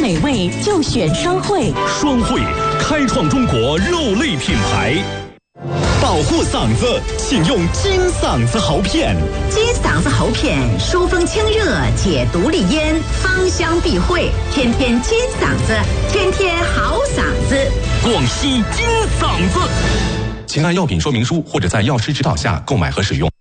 美味就选双汇， 双汇开创中国肉类品牌。保护嗓子，请用金嗓子喉片。 金嗓子喉片，疏风清热，解毒利咽，芳香避秽，天天金嗓子，天天好嗓子。 广西金嗓子。 请按药品说明书或者在药师指导下购买和使用。